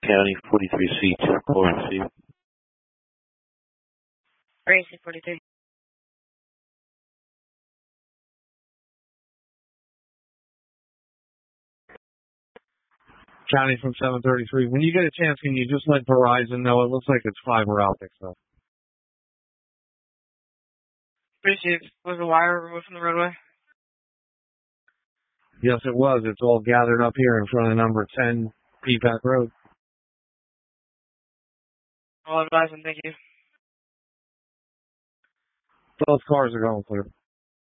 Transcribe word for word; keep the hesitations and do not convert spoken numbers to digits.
County forty-three C two, call receive. Racy forty-three. County from seven thirty-three. When you get a chance, can you just let Verizon know? It looks like it's fiber optic stuff. Received. Was the wire removed from the roadway? Yes, it was. It's all gathered up here in front of number ten, P PAC Road. All advised, and thank you. Both cars are going clear.